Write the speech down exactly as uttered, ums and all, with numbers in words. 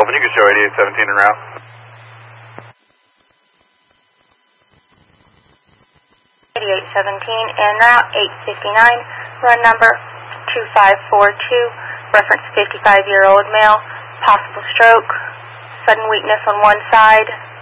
open, you can show eighty-eight seventeen en route. eighty-eight seventeen en route, eight fifty-nine, run number two five four two, reference fifty-five-year-old male, possible stroke, sudden weakness on one side.